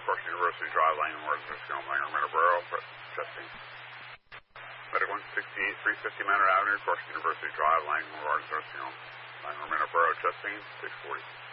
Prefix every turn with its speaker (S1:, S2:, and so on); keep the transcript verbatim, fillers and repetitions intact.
S1: First University Drive, Langland, Wardsboro, Langland, Middleborough, Chesting. Medic one sixty-eight, three fifty Manor Avenue, First University Drive, Langland, Wardsboro, Langland, Middleborough, Chesting, six forty.